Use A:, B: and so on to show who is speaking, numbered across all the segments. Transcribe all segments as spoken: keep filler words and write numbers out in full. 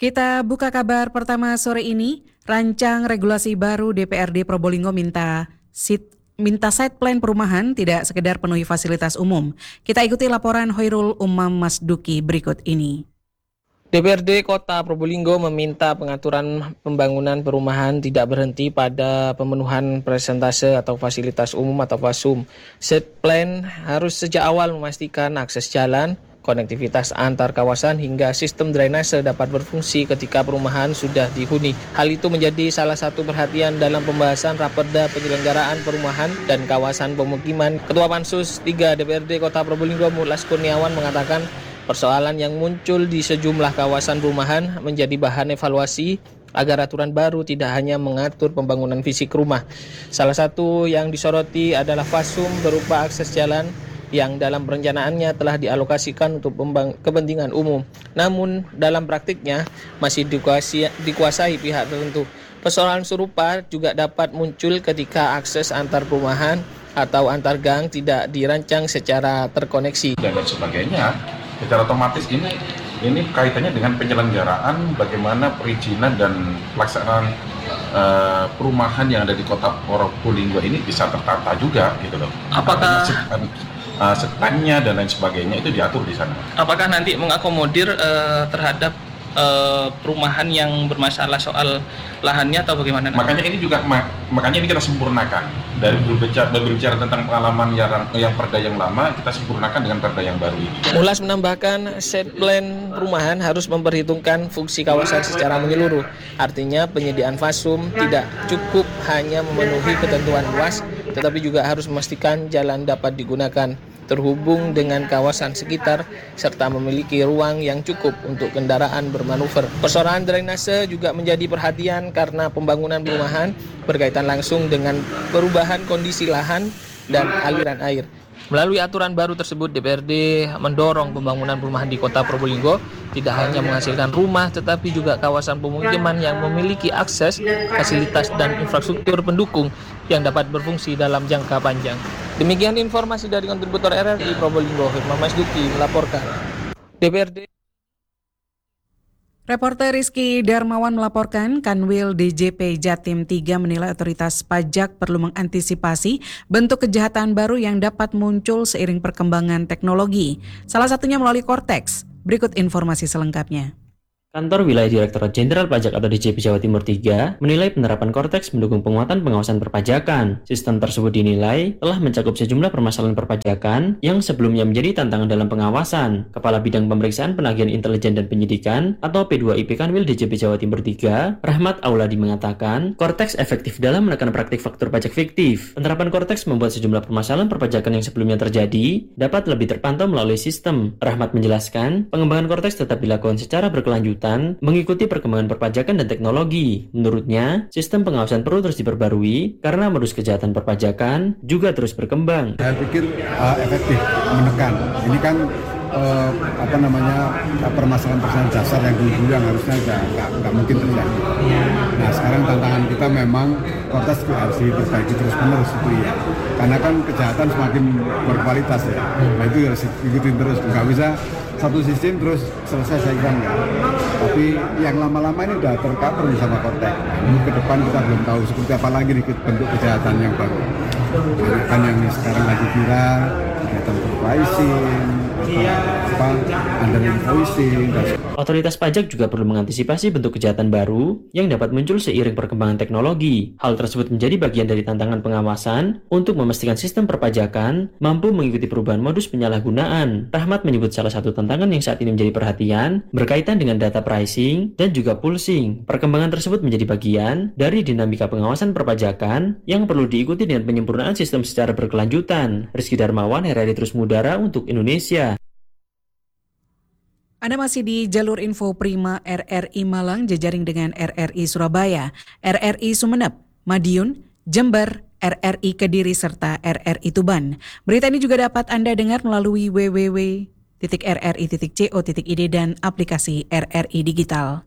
A: Kita buka kabar pertama sore ini. Rancang regulasi baru D P R D Probolinggo minta sit, minta site plan perumahan tidak sekedar penuhi fasilitas umum. Kita ikuti laporan Hoirul Umam Masduki berikut ini.
B: D P R D Kota Probolinggo meminta pengaturan pembangunan perumahan tidak berhenti pada pemenuhan presentase atau fasilitas umum atau FASUM. Site plan harus sejak awal memastikan akses jalan, konektivitas antar kawasan hingga sistem drainase dapat berfungsi ketika perumahan sudah dihuni. Hal itu menjadi salah satu perhatian dalam pembahasan Raperda Penyelenggaraan Perumahan dan Kawasan Pemukiman. Ketua Pansus tiga D P R D Kota Probolinggo Mulas Kurniawan mengatakan persoalan yang muncul di sejumlah kawasan perumahan menjadi bahan evaluasi agar aturan baru tidak hanya mengatur pembangunan fisik rumah. Salah satu yang disoroti adalah FASUM berupa akses jalan yang dalam perencanaannya telah dialokasikan untuk kepentingan umum. Namun dalam praktiknya masih dikuasai, dikuasai pihak tertentu. Persoalan serupa juga dapat muncul ketika akses antar perumahan atau antar gang tidak dirancang secara terkoneksi.
C: Dan lain sebagainya, secara otomatis ini ini kaitannya dengan penyelenggaraan bagaimana perizinan dan pelaksanaan uh, perumahan yang ada di Kota Probolinggo ini bisa tertata juga gitu loh.
B: Apakah
C: uh, setannya dan lain sebagainya itu diatur di sana.
B: Apakah nanti mengakomodir uh, terhadap uh, perumahan yang bermasalah soal lahannya atau bagaimana?
C: Makanya ini juga makanya ini kita sempurnakan. Dari berbicara, berbicara tentang pengalaman yang, yang perda yang lama, kita sempurnakan dengan perda yang baru ini.
B: Mulas menambahkan, set plan perumahan harus memperhitungkan fungsi kawasan secara menyeluruh. Artinya penyediaan FASUM tidak cukup hanya memenuhi ketentuan luas, tetapi juga harus memastikan jalan dapat digunakan, terhubung dengan kawasan sekitar, serta memiliki ruang yang cukup untuk kendaraan bermanuver. Persoalan drainase juga menjadi perhatian karena pembangunan perumahan berkaitan langsung dengan perubahan kondisi lahan dan aliran air. Melalui aturan baru tersebut, D P R D mendorong pembangunan perumahan di Kota Probolinggo tidak hanya menghasilkan rumah, tetapi juga kawasan pemukiman yang memiliki akses, fasilitas, dan infrastruktur pendukung yang dapat berfungsi dalam jangka panjang. Demikian informasi dari kontributor R R I Probolinggo, Hirma Masduki melaporkan. D P R D.
A: Reporter Rizky Darmawan melaporkan Kanwil D J P Jatim tiga menilai otoritas pajak perlu mengantisipasi bentuk kejahatan baru yang dapat muncul seiring perkembangan teknologi. Salah satunya melalui Cortex. Berikut informasi selengkapnya.
D: Kantor Wilayah Direktorat Jenderal Pajak atau D J P Jawa Timur tiga menilai penerapan Cortex mendukung penguatan pengawasan perpajakan. Sistem tersebut dinilai telah mencakup sejumlah permasalahan perpajakan yang sebelumnya menjadi tantangan dalam pengawasan. Kepala Bidang Pemeriksaan Penagihan Intelijen dan Penyidikan atau P dua I P Kanwil D J P Jawa Timur tiga, Rahmat Auladi mengatakan, Cortex efektif dalam menekan praktik faktur pajak fiktif. Penerapan Cortex membuat sejumlah permasalahan perpajakan yang sebelumnya terjadi dapat lebih terpantau melalui sistem. Rahmat menjelaskan, pengembangan Cortex tetap dilakukan secara berkelanjutan mengikuti perkembangan perpajakan dan teknologi. Menurutnya, sistem pengawasan perlu terus diperbarui karena modus kejahatan perpajakan juga terus berkembang.
E: Saya pikir uh, efektif menekan. Ini kan uh, apa namanya permasalahan-permasalahan dasar yang dulu yang harusnya nggak nggak mungkin terjadi. Nah sekarang tantangan kita memang Cortex harus diperbaiki terus menerus itu ya. Karena kan kejahatan semakin berkualitas ya. Nah itu harus ikutin terus. Nggak bisa satu sistem terus selesai saya kira enggak. Tapi yang lama-lama ini udah tercover sama Cortex. Ini ke depan kita belum tahu seperti apa lagi nih bentuk kejahatan yang baru. Kan yang sekarang lagi viral, kejahatan pricing, apa, under invoicing.
D: Otoritas pajak juga perlu mengantisipasi bentuk kejahatan baru yang dapat muncul seiring perkembangan teknologi. Hal tersebut menjadi bagian dari tantangan pengawasan untuk memastikan sistem perpajakan mampu mengikuti perubahan modus penyalahgunaan. Rahmat menyebut salah satu tantangan yang saat ini menjadi perhatian berkaitan dengan data pricing dan juga pulsing. Perkembangan tersebut menjadi bagian dari dinamika pengawasan perpajakan yang perlu diikuti dengan penyempurnaan sistem secara berkelanjutan. Rizky Darmawan, R R I Terus Mudara untuk Indonesia.
A: Anda masih di jalur info Prima R R I Malang, jejaring dengan R R I Surabaya, R R I Sumeneb, Madiun, Jember, R R I Kediri, serta R R I Tuban. Berita ini juga dapat Anda dengar melalui w w w titik r r i titik co titik i d dan aplikasi R R I Digital.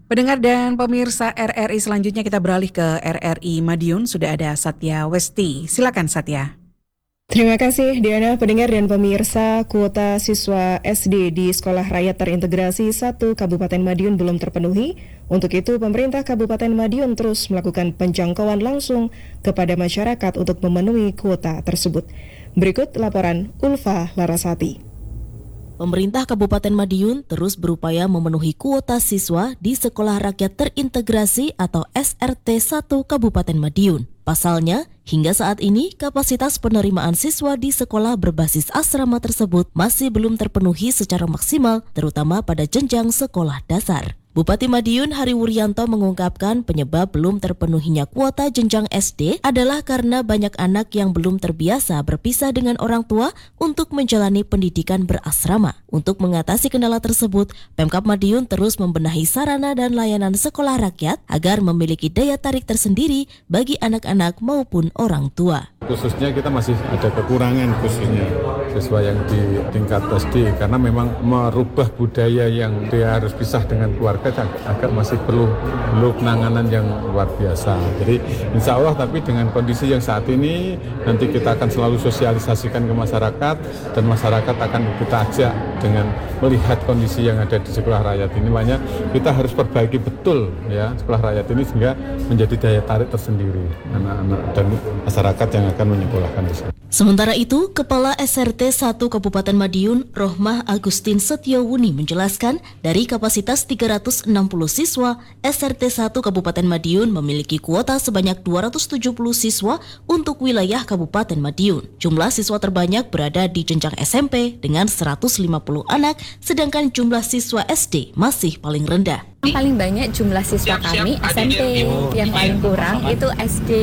A: Pendengar dan pemirsa R R I, selanjutnya kita beralih ke R R I Madiun. Sudah ada Satya Westi. Silakan Satya.
F: Terima kasih Diana. Pendengar dan pemirsa, kuota siswa S D di Sekolah Rakyat Terintegrasi satu Kabupaten Madiun belum terpenuhi. Untuk itu, pemerintah Kabupaten Madiun terus melakukan penjangkauan langsung kepada masyarakat untuk memenuhi kuota tersebut. Berikut laporan Ulfa Larasati.
G: Pemerintah Kabupaten Madiun terus berupaya memenuhi kuota siswa di Sekolah Rakyat Terintegrasi atau S R T satu Kabupaten Madiun. Pasalnya, hingga saat ini kapasitas penerimaan siswa di sekolah berbasis asrama tersebut masih belum terpenuhi secara maksimal, terutama pada jenjang sekolah dasar. Bupati Madiun Hari Wuryanto mengungkapkan penyebab belum terpenuhinya kuota jenjang S D adalah karena banyak anak yang belum terbiasa berpisah dengan orang tua untuk menjalani pendidikan berasrama. Untuk mengatasi kendala tersebut, Pemkab Madiun terus membenahi sarana dan layanan sekolah rakyat agar memiliki daya tarik tersendiri bagi anak-anak maupun orang tua.
H: Khususnya kita masih ada kekurangan khususnya siswa yang di tingkat S D karena memang merubah budaya yang dia harus pisah dengan keluarga agak masih perlu perlu penanganan yang luar biasa. Jadi insya Allah tapi dengan kondisi yang saat ini nanti kita akan selalu sosialisasikan ke masyarakat dan masyarakat akan kita ajak dengan melihat kondisi yang ada di sekolah rakyat ini. Makanya kita harus perbaiki betul ya sekolah rakyat ini sehingga menjadi daya tarik tersendiri anak-anak dan masyarakat yang akan menyekolahkan di sana.
G: Sementara itu, Kepala S R T satu Kabupaten Madiun, Rohmah Agustin Setiowuni menjelaskan dari kapasitas tiga ratus enam puluh siswa, S R T satu Kabupaten Madiun memiliki kuota sebanyak dua ratus tujuh puluh siswa untuk wilayah Kabupaten Madiun. Jumlah siswa terbanyak berada di jenjang S M P dengan seratus lima puluh anak, sedangkan jumlah siswa S D masih paling rendah.
I: Yang paling banyak jumlah siswa kami S M P, yang paling kurang itu S D.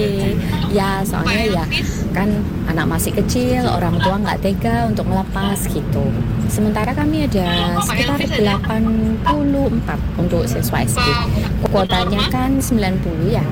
I: Ya soalnya ya kan anak masih kecil, orang tua nggak tega untuk melepas gitu. Sementara kami ada sekitar delapan puluh empat untuk siswa S D. Kuotanya kan sembilan puluh ya.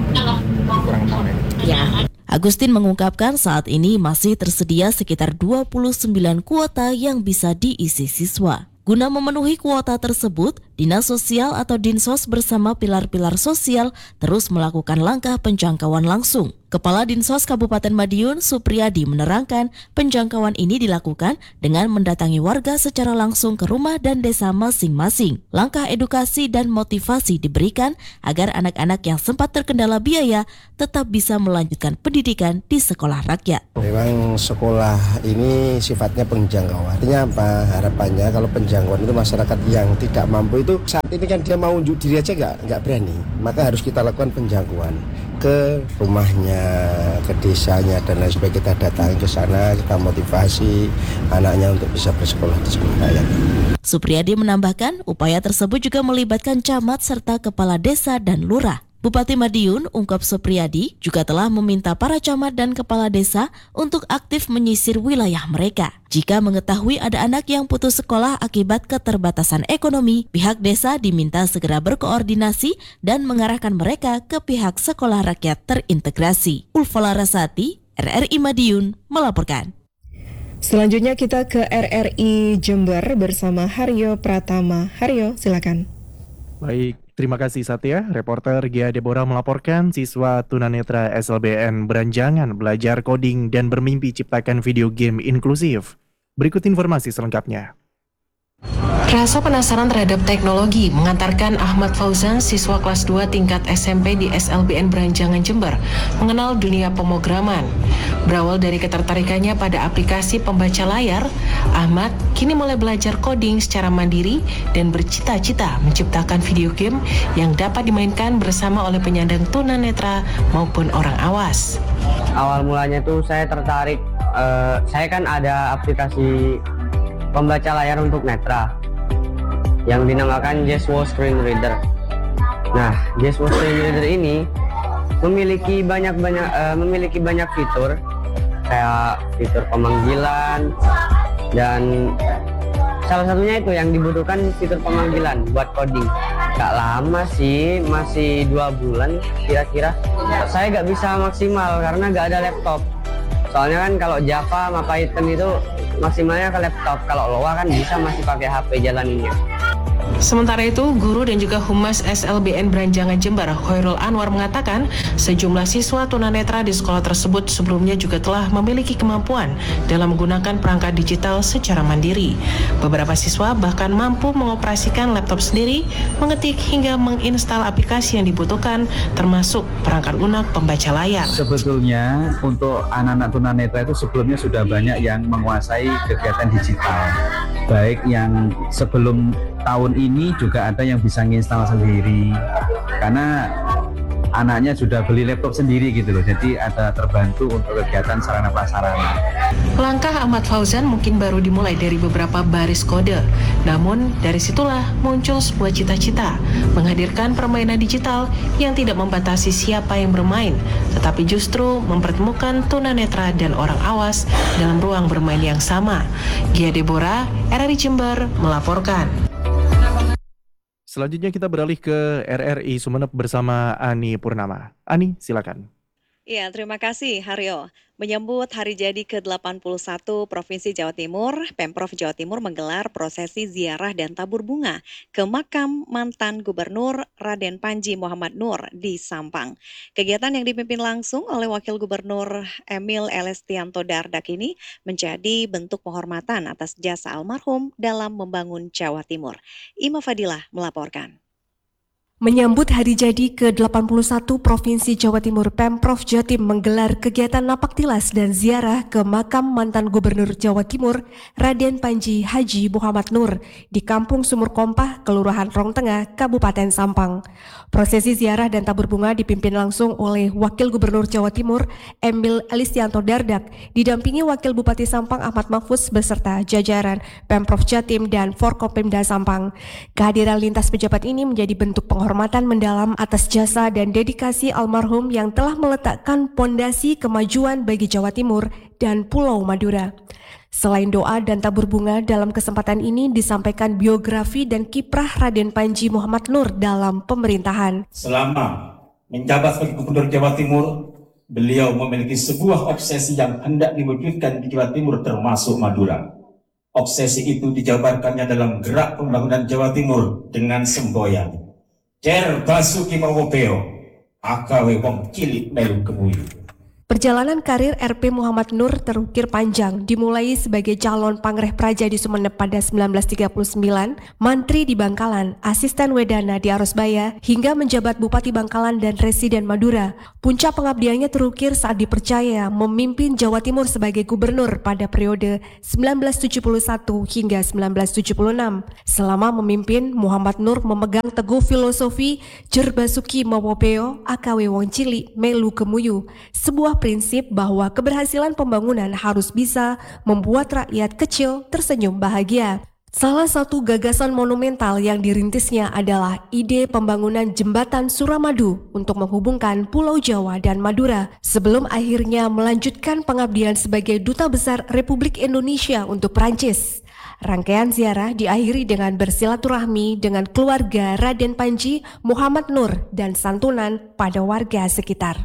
I: Ya.
G: Agustin mengungkapkan saat ini masih tersedia sekitar dua puluh sembilan kuota yang bisa diisi siswa. Guna memenuhi kuota tersebut, Dinas Sosial atau Dinsos bersama pilar-pilar sosial terus melakukan langkah penjangkauan langsung. Kepala Dinsos Kabupaten Madiun, Supriyadi, menerangkan penjangkauan ini dilakukan dengan mendatangi warga secara langsung ke rumah dan desa masing-masing. Langkah edukasi dan motivasi diberikan agar anak-anak yang sempat terkendala biaya tetap bisa melanjutkan pendidikan di sekolah rakyat.
J: Memang sekolah ini sifatnya penjangkauan. Artinya apa? Harapannya kalau penjangkauan itu masyarakat yang tidak mampu itu saat ini kan dia mau unjuk diri aja nggak nggak berani. Maka harus kita lakukan penjangkauan ke rumahnya, ke desanya, dan lain sebagainya. Kita datang ke sana, kita motivasi anaknya untuk bisa bersekolah di sekolah rakyat.
G: Supriyadi menambahkan, upaya tersebut juga melibatkan camat serta kepala desa dan lurah. Bupati Madiun, ungkap Supriyadi, juga telah meminta para camat dan kepala desa untuk aktif menyisir wilayah mereka. Jika mengetahui ada anak yang putus sekolah akibat keterbatasan ekonomi, pihak desa diminta segera berkoordinasi dan mengarahkan mereka ke pihak Sekolah Rakyat Terintegrasi. Ulfa Larasati, R R I Madiun, melaporkan.
F: Selanjutnya kita ke R R I Jember bersama Haryo Pratama. Haryo, silakan.
K: Baik, terima kasih Satya. Reporter Gia Deborah melaporkan siswa tunanetra S L B N beranjangan belajar coding dan bermimpi ciptakan video game inklusif. Berikut informasi selengkapnya.
L: Rasa penasaran terhadap teknologi mengantarkan Ahmad Fauzan, siswa kelas dua tingkat S M P di S L B N Beranjangan Jember, mengenal dunia pemrograman. Berawal dari ketertarikannya pada aplikasi pembaca layar, Ahmad kini mulai belajar coding secara mandiri dan bercita-cita menciptakan video game yang dapat dimainkan bersama oleh penyandang tunanetra maupun orang awas.
M: Awal mulanya tuh saya tertarik, uh, saya kan ada aplikasi pembaca layar untuk netra yang dinamakan Jeswo Screen Reader. Nah, Jeswo Screen Reader ini memiliki banyak-banyak uh, memiliki banyak fitur, kayak fitur pemanggilan, dan salah satunya itu yang dibutuhkan fitur pemanggilan buat coding. Gak lama sih, masih dua bulan kira-kira. Saya gak bisa maksimal karena gak ada laptop. Soalnya kan kalau Java sama Python itu maksimalnya ke laptop. Kalau Lua kan bisa masih pakai H P jalaninnya.
L: Sementara itu, guru dan juga Humas S L B N Branjangan Jember, Khairul Anwar mengatakan sejumlah siswa tunanetra di sekolah tersebut sebelumnya juga telah memiliki kemampuan dalam menggunakan perangkat digital secara mandiri. Beberapa siswa bahkan mampu mengoperasikan laptop sendiri, mengetik hingga menginstal aplikasi yang dibutuhkan, termasuk perangkat lunak pembaca layar.
N: Sebetulnya untuk anak-anak tunanetra itu sebelumnya sudah banyak yang menguasai kegiatan digital. Baik yang sebelum tahun ini juga ada yang bisa nginstal sendiri karena anaknya sudah beli laptop sendiri gitu loh, jadi ada terbantu untuk kegiatan sarana prasarana.
L: Langkah Ahmad Fauzan mungkin baru dimulai dari beberapa baris kode, namun dari situlah muncul sebuah cita-cita menghadirkan permainan digital yang tidak membatasi siapa yang bermain, tetapi justru mempertemukan tunanetra dan orang awas dalam ruang bermain yang sama. Gia Deborah, R R I Jember melaporkan.
K: Selanjutnya kita beralih ke R R I Sumeneb bersama Ani Purnama. Ani, silakan.
O: Ya, terima kasih Haryo. Menyambut hari jadi ke delapan puluh satu Provinsi Jawa Timur, Pemprov Jawa Timur menggelar prosesi ziarah dan tabur bunga ke makam mantan Gubernur Raden Panji Muhammad Nur di Sampang. Kegiatan yang dipimpin langsung oleh Wakil Gubernur Emil Elestianto Dardak ini menjadi bentuk penghormatan atas jasa almarhum dalam membangun Jawa Timur. Ima Fadilah melaporkan.
P: Menyambut hari jadi ke delapan puluh satu Provinsi Jawa Timur, Pemprov Jatim menggelar kegiatan napaktilas dan ziarah ke makam mantan Gubernur Jawa Timur, Raden Panji Haji Muhammad Nur, di Kampung Sumur Kompah, Kelurahan Rong Tengah, Kabupaten Sampang. Prosesi ziarah dan tabur bunga dipimpin langsung oleh Wakil Gubernur Jawa Timur, Emil Elestianto Dardak, didampingi Wakil Bupati Sampang Ahmad Mahfuz beserta jajaran Pemprov Jatim dan Forkopimda Sampang. Kehadiran lintas pejabat ini menjadi bentuk penghormatan Penghormatan mendalam atas jasa dan dedikasi almarhum yang telah meletakkan pondasi kemajuan bagi Jawa Timur dan Pulau Madura. Selain doa dan tabur bunga, dalam kesempatan ini disampaikan biografi dan kiprah Raden Panji Muhammad Nur dalam pemerintahan.
Q: Selama menjabat sebagai Gubernur Jawa Timur, beliau memiliki sebuah obsesi yang hendak diwujudkan di Jawa Timur termasuk Madura. Obsesi itu dijabarkannya dalam gerak pembangunan Jawa Timur dengan semboyan. Cer Basuki Mawopeo, akawe wong cilik melu kemuyu.
P: Perjalanan karir R P Muhammad Nur terukir panjang, dimulai sebagai calon Pangreh Praja di Sumeneb pada sembilan belas tiga puluh sembilan, Mantri di Bangkalan, Asisten Wedana di Arosbaya, hingga menjabat Bupati Bangkalan dan Residen Madura. Puncak pengabdiannya terukir saat dipercaya memimpin Jawa Timur sebagai gubernur pada periode sembilan belas tujuh puluh satu hingga sembilan belas tujuh puluh enam. Selama memimpin, Muhammad Nur memegang teguh filosofi Jer Basuki Mawopeo, akawe wong cilik melu kemuyu, sebuah prinsip bahwa keberhasilan pembangunan harus bisa membuat rakyat kecil tersenyum bahagia. Salah satu gagasan monumental yang dirintisnya adalah ide pembangunan jembatan Suramadu untuk menghubungkan Pulau Jawa dan Madura, sebelum akhirnya melanjutkan pengabdian sebagai Duta Besar Republik Indonesia untuk Prancis. Rangkaian ziarah diakhiri dengan bersilaturahmi dengan keluarga Raden Panji Muhammad Nur dan santunan pada warga sekitar.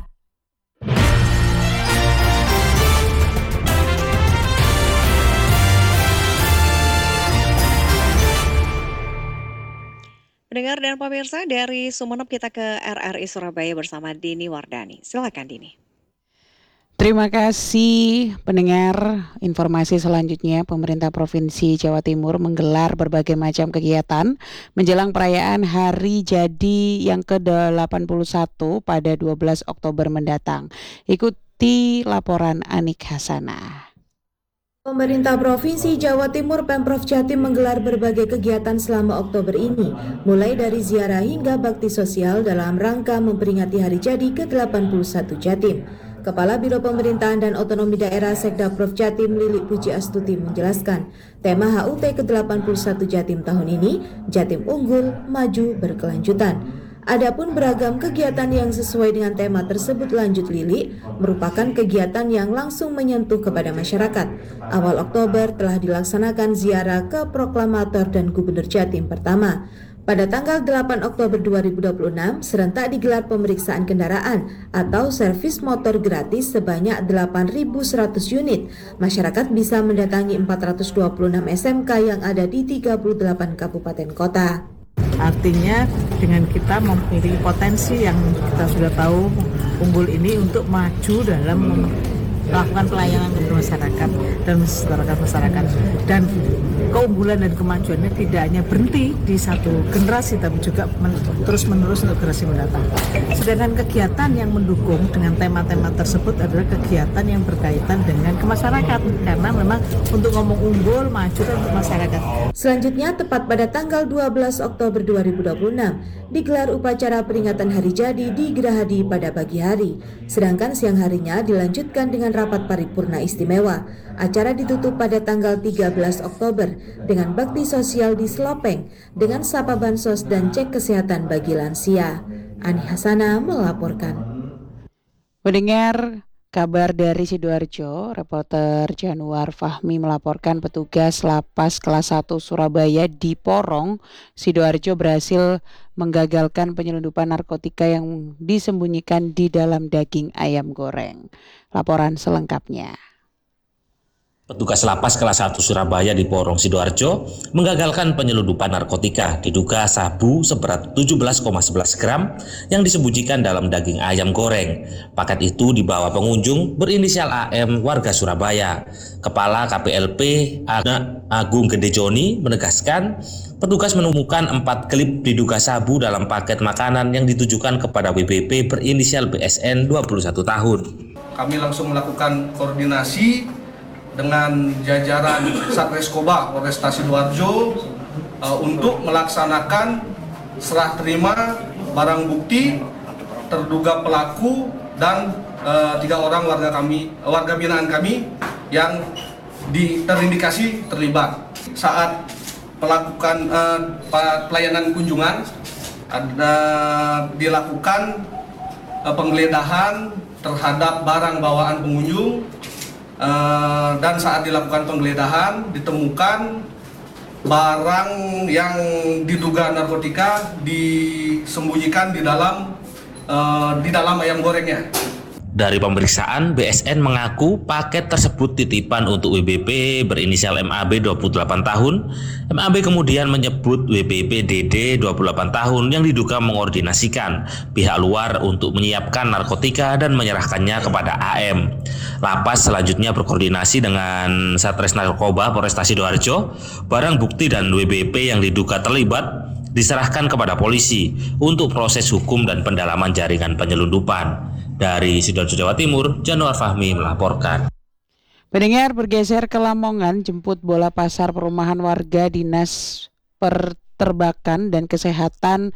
O: Pendengar dan pemirsa, dari Sumeneb kita ke R R I Surabaya bersama Dini Wardani. Silakan Dini.
R: Terima kasih pendengar. Informasi selanjutnya, pemerintah Provinsi Jawa Timur menggelar berbagai macam kegiatan menjelang perayaan Hari Jadi yang ke delapan puluh satu pada dua belas Oktober mendatang. Ikuti laporan Anik Hasanah.
S: Pemerintah Provinsi Jawa Timur Pemprov Jatim menggelar berbagai kegiatan selama Oktober ini, mulai dari ziarah hingga bakti sosial dalam rangka memperingati Hari Jadi ke delapan puluh satu Jatim. Kepala Biro Pemerintahan dan Otonomi Daerah Sekda Prof Jatim Lili Puji Astuti menjelaskan, tema H U T ke delapan puluh satu Jatim tahun ini, Jatim Unggul, Maju, Berkelanjutan. Adapun beragam kegiatan yang sesuai dengan tema tersebut, lanjut Lili, merupakan kegiatan yang langsung menyentuh kepada masyarakat. Awal Oktober telah dilaksanakan ziarah ke Proklamator dan Gubernur Jatim pertama. Pada tanggal delapan Oktober dua ribu dua puluh enam, serentak digelar pemeriksaan kendaraan atau servis motor gratis sebanyak delapan ribu seratus unit. Masyarakat bisa mendatangi empat ratus dua puluh enam S M K yang ada di tiga puluh delapan kabupaten kota.
T: Artinya dengan kita memiliki potensi yang kita sudah tahu unggul ini untuk maju dalam melakukan pelayanan kepada masyarakat dan masyarakat masyarakat dan keunggulan dan kemajuannya tidak hanya berhenti di satu generasi tapi juga men- terus menerus untuk generasi mendatang. Sedangkan kegiatan yang mendukung dengan tema-tema tersebut adalah kegiatan yang berkaitan dengan kemasyarakat karena memang untuk ngomong unggul maju dan untuk masyarakat.
S: Selanjutnya tepat pada tanggal dua belas Oktober dua ribu dua puluh enam digelar upacara peringatan Hari Jadi di Gerahadi pada pagi hari. Sedangkan siang harinya dilanjutkan dengan rapat paripurna istimewa. Acara ditutup pada tanggal tiga belas Oktober dengan bakti sosial di Selopeng dengan sapa bansos dan cek kesehatan bagi lansia. Ani Hasana melaporkan.
R: Mendengar kabar dari Sidoarjo, reporter Januar Fahmi melaporkan petugas Lapas Kelas satu Surabaya di Porong, Sidoarjo berhasil menggagalkan penyelundupan narkotika yang disembunyikan di dalam daging ayam goreng. Laporan selengkapnya.
U: Petugas Lapas Kelas satu Surabaya di Porong Sidoarjo menggagalkan penyelundupan narkotika diduga sabu seberat tujuh belas koma sebelas gram yang disembunyikan dalam daging ayam goreng. Paket itu dibawa pengunjung berinisial A M warga Surabaya. Kepala K P L P Agung Gede Joni menegaskan petugas menemukan empat klip diduga sabu dalam paket makanan yang ditujukan kepada W B P berinisial B S N dua puluh satu tahun.
V: Kami langsung melakukan koordinasi dengan jajaran Satreskoba Polresta Sidoarjo uh, untuk melaksanakan serah terima barang bukti terduga pelaku dan uh, tiga orang warga kami, warga binaan kami yang di, terindikasi terlibat saat melakukan uh, pelayanan kunjungan. Ada dilakukan uh, penggeledahan terhadap barang bawaan pengunjung. Uh, dan saat dilakukan penggeledahan ditemukan barang yang diduga narkotika disembunyikan di dalam uh, di dalam ayam gorengnya.
U: Dari pemeriksaan, B S N mengaku paket tersebut titipan untuk W B P berinisial M A B dua puluh delapan tahun. M A B kemudian menyebut W B P D D dua puluh delapan tahun yang diduga mengordinasikan pihak luar untuk menyiapkan narkotika dan menyerahkannya kepada A M. Lapas selanjutnya berkoordinasi dengan Satres Narkoba Polresta Sidoarjo. Barang bukti dan W B P yang diduga terlibat diserahkan kepada polisi untuk proses hukum dan pendalaman jaringan penyelundupan. Dari Sidoarjo, Jawa Timur, Januar Fahmi melaporkan.
R: Pendengar, bergeser ke Lamongan, jemput bola pasar perumahan warga Dinas Perterbakan dan Kesehatan